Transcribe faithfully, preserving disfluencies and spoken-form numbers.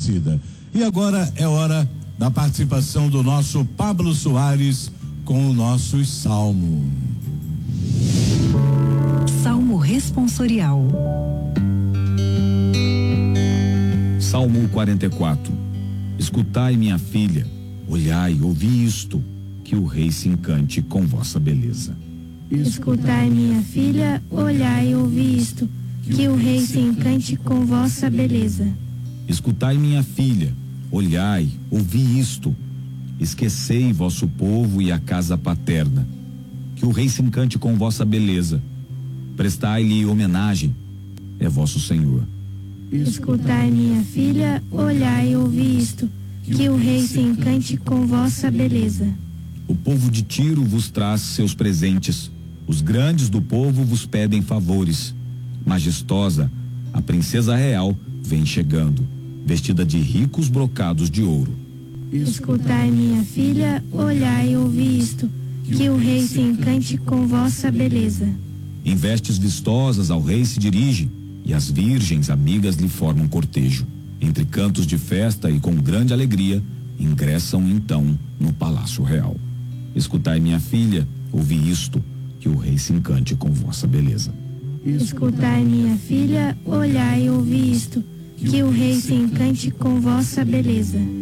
Aparecida. E agora é hora da participação do nosso Pablo Soares com o nosso Salmo. Salmo responsorial. Salmo quarenta e quatro. Escutai, minha filha, olhai, ouvi isto, que o rei se encante com vossa beleza. Escutai, minha filha, olhai e ouvi isto, que o rei se encante com vossa beleza. Escutai, minha filha, olhai, ouvi isto, esquecei vosso povo e a casa paterna, que o rei se encante com vossa beleza. Prestai-lhe homenagem, é vosso Senhor. Escutai, minha filha, olhai e ouvi isto, que o rei se encante com vossa beleza. O povo de Tiro vos traz seus presentes, os grandes do povo vos pedem favores. Majestosa, a princesa real vem chegando, vestida de ricos brocados de ouro. Escutai, minha filha, olhai e ouvi isto, que o rei se encante com vossa beleza. Em vestes vistosas ao rei se dirige, e as virgens amigas lhe formam cortejo. Entre cantos de festa e com grande alegria, ingressam então no palácio real. Escutai, minha filha, ouvi isto, que o rei se encante com vossa beleza. Escutai, minha filha, olhai e ouvi isto, que o rei se encante com vossa beleza.